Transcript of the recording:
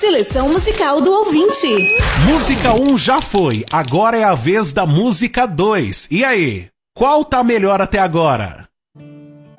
Seleção musical do ouvinte. Música 1 já foi, agora é a vez da música 2. E aí, qual tá melhor até agora?